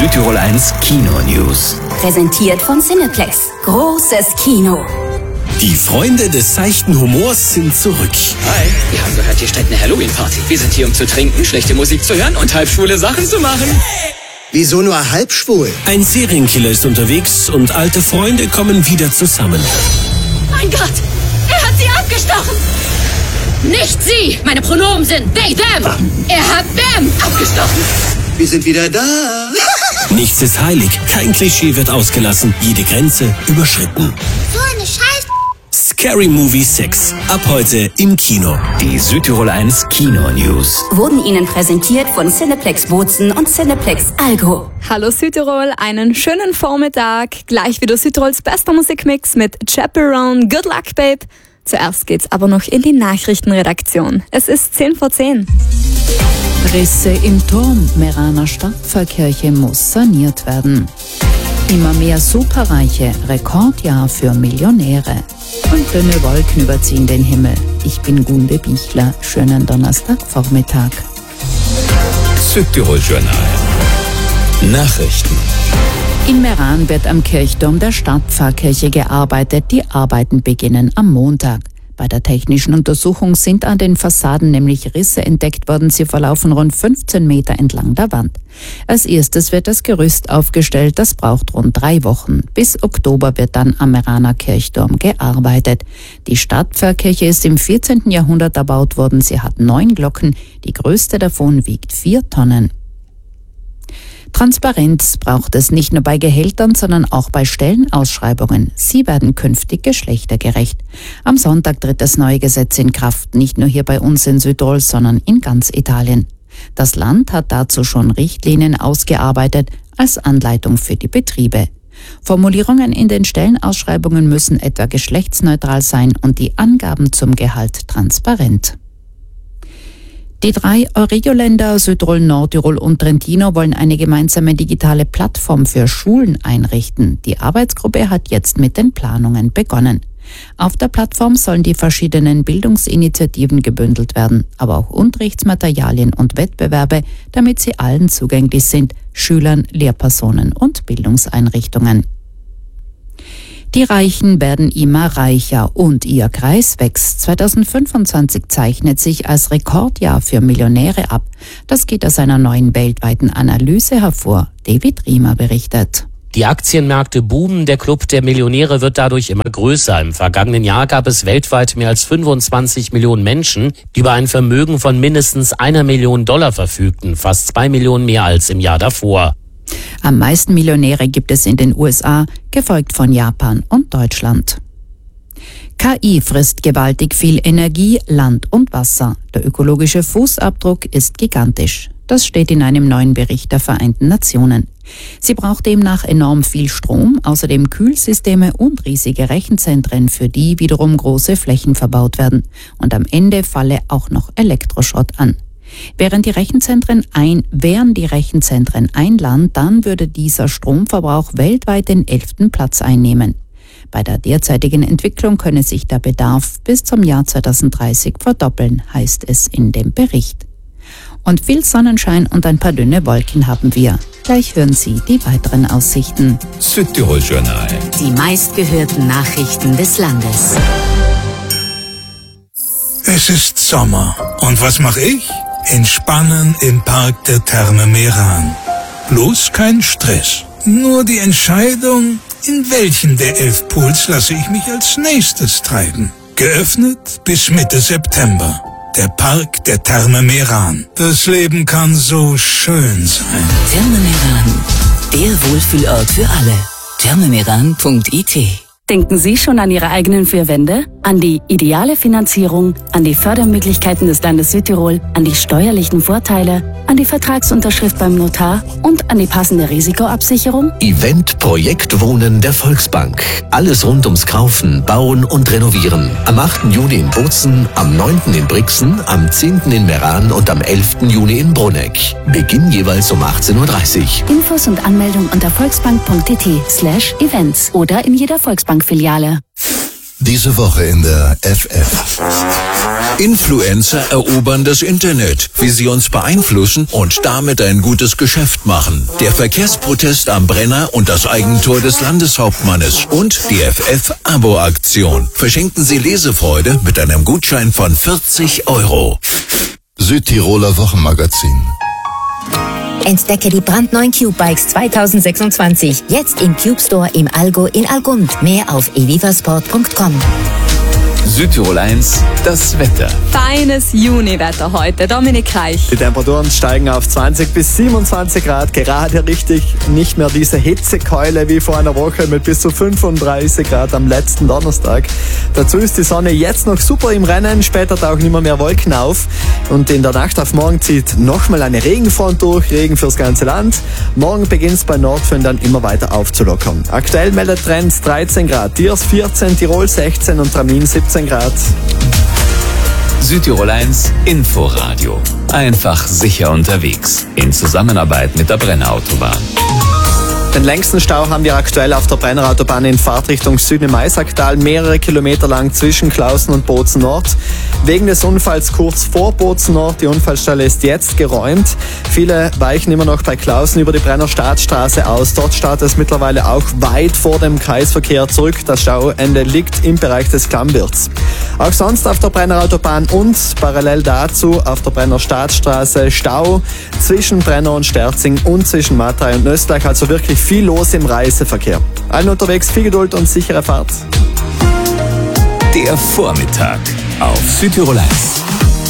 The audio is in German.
Südtirol 1 Kino News. Präsentiert von Cineplex. Großes Kino. Die Freunde des seichten Humors sind zurück. Hi, wir haben gehört, hier steht eine Halloween-Party. Wir sind hier, um zu trinken, schlechte Musik zu hören und halbschwule Sachen zu machen. Wieso nur halbschwul? Ein Serienkiller ist unterwegs und alte Freunde kommen wieder zusammen. Mein Gott, er hat sie abgestochen. Nicht sie, meine Pronomen sind they, them. Er hat them abgestochen. Wir sind wieder da. Nichts ist heilig, kein Klischee wird ausgelassen, jede Grenze überschritten. So eine Scheiße. Scary Movie 6, ab heute im Kino. Die Südtirol 1 Kino News. Wurden Ihnen präsentiert von Cineplex Bozen und Cineplex Algo. Hallo Südtirol, einen schönen Vormittag. Gleich wieder Südtirols bester Musikmix mit Chaperone, Good Luck Babe. Zuerst geht's aber noch in die Nachrichtenredaktion. Es ist 10:10. Risse im Turm Meraner Stadtpfarrkirche muss saniert werden. Immer mehr Superreiche, Rekordjahr für Millionäre. Und dünne Wolken überziehen den Himmel. Ich bin Gunde Bichler. Schönen Donnerstagvormittag. Südtirol Journal. Nachrichten. In Meran wird am Kirchturm der Stadtpfarrkirche gearbeitet. Die Arbeiten beginnen am Montag. Bei der technischen Untersuchung sind an den Fassaden nämlich Risse entdeckt worden. Sie verlaufen rund 15 Meter entlang der Wand. Als erstes wird das Gerüst aufgestellt. Das braucht rund 3 Wochen. Bis Oktober wird dann am Meraner Kirchturm gearbeitet. Die Stadtpfarrkirche ist im 14. Jahrhundert erbaut worden. Sie hat 9 Glocken. Die größte davon wiegt 4 Tonnen. Transparenz braucht es nicht nur bei Gehältern, sondern auch bei Stellenausschreibungen. Sie werden künftig geschlechtergerecht. Am Sonntag tritt das neue Gesetz in Kraft, nicht nur hier bei uns in Südtirol, sondern in ganz Italien. Das Land hat dazu schon Richtlinien ausgearbeitet als Anleitung für die Betriebe. Formulierungen in den Stellenausschreibungen müssen etwa geschlechtsneutral sein und die Angaben zum Gehalt transparent. Die 3 Euregio-Länder Südtirol, Nordtirol und Trentino wollen eine gemeinsame digitale Plattform für Schulen einrichten. Die Arbeitsgruppe hat jetzt mit den Planungen begonnen. Auf der Plattform sollen die verschiedenen Bildungsinitiativen gebündelt werden, aber auch Unterrichtsmaterialien und Wettbewerbe, damit sie allen zugänglich sind, Schülern, Lehrpersonen und Bildungseinrichtungen. Die Reichen werden immer reicher und ihr Kreis wächst. 2025 zeichnet sich als Rekordjahr für Millionäre ab. Das geht aus einer neuen weltweiten Analyse hervor. David Riemer berichtet. Die Aktienmärkte boomen, der Club der Millionäre wird dadurch immer größer. Im vergangenen Jahr gab es weltweit mehr als 25 Millionen Menschen, die über ein Vermögen von mindestens $1 Million verfügten, fast 2 Millionen mehr als im Jahr davor. Am meisten Millionäre gibt es in den USA, gefolgt von Japan und Deutschland. KI frisst gewaltig viel Energie, Land und Wasser. Der ökologische Fußabdruck ist gigantisch. Das steht in einem neuen Bericht der Vereinten Nationen. Sie braucht demnach enorm viel Strom, außerdem Kühlsysteme und riesige Rechenzentren, für die wiederum große Flächen verbaut werden. Und am Ende falle auch noch Elektroschrott an. Wären die Rechenzentren ein Land, dann würde dieser Stromverbrauch weltweit den 11. Platz einnehmen. Bei der derzeitigen Entwicklung könne sich der Bedarf bis zum Jahr 2030 verdoppeln, heißt es in dem Bericht. Und viel Sonnenschein und ein paar dünne Wolken haben wir. Gleich hören Sie die weiteren Aussichten. Südtirol Journal. Die meistgehörten Nachrichten des Landes. Es ist Sommer. Und was mache ich? Entspannen im Park der Therme Meran. Bloß kein Stress. Nur die Entscheidung, in welchen der 11 Pools lasse ich mich als nächstes treiben. Geöffnet bis Mitte September. Der Park der Therme Meran. Das Leben kann so schön sein. Therme Meran. Der Wohlfühlort für alle. thermemeran.it. Denken Sie schon an Ihre eigenen 4 Wände? An die ideale Finanzierung, an die Fördermöglichkeiten des Landes Südtirol, an die steuerlichen Vorteile, an die Vertragsunterschrift beim Notar und an die passende Risikoabsicherung? Event Projekt Wohnen der Volksbank. Alles rund ums Kaufen, Bauen und Renovieren. Am 8. Juni in Bozen, am 9. in Brixen, am 10. in Meran und am 11. Juni in Bruneck. Beginn jeweils um 18:30 Uhr. Infos und Anmeldung unter volksbank.it/events oder in jeder Volksbank-Filiale. Diese Woche in der FF. Influencer erobern das Internet, wie sie uns beeinflussen und damit ein gutes Geschäft machen. Der Verkehrsprotest am Brenner und das Eigentor des Landeshauptmannes und die FF-Abo-Aktion. Verschenken Sie Lesefreude mit einem Gutschein von 40 €. Südtiroler Wochenmagazin. Entdecke die brandneuen Cube-Bikes 2026. Jetzt im Cube Store im Allgäu in Algund. Mehr auf evivasport.com. Südtirol 1, das Wetter. Feines Juniwetter heute. Dominik Reich. Die Temperaturen steigen auf 20 bis 27 Grad. Gerade richtig, nicht mehr diese Hitzekeule wie vor einer Woche mit bis zu 35 Grad am letzten Donnerstag. Dazu ist die Sonne jetzt noch super im Rennen. Später tauchen immer mehr Wolken auf. Und in der Nacht auf morgen zieht nochmal eine Regenfront durch. Regen fürs ganze Land. Morgen beginnt es bei Nordföhn dann immer weiter aufzulockern. Aktuell meldet Trends 13 Grad. Diers 14, Tirol 16 und Tramin 17 Grad. Südtirol 1 Inforadio. Einfach sicher unterwegs. In Zusammenarbeit mit der Brennerautobahn. Den längsten Stau haben wir aktuell auf der Brennerautobahn in Fahrtrichtung Süden im Eisacktal, mehrere Kilometer lang zwischen Klausen und Bozen Nord. Wegen des Unfalls kurz vor Bozen Nord, die Unfallstelle ist jetzt geräumt. Viele weichen immer noch bei Klausen über die Brenner Staatsstraße aus. Dort startet es mittlerweile auch weit vor dem Kreisverkehr zurück. Das Stauende liegt im Bereich des Klammbirts. Auch sonst auf der Brennerautobahn und parallel dazu auf der Brenner Staatsstraße Stau zwischen Brenner und Sterzing und zwischen Mattei und Nöstlach, also wirklich viel los im Reiseverkehr. Allen unterwegs viel Geduld und sichere Fahrt. Der Vormittag auf Südtirol 1.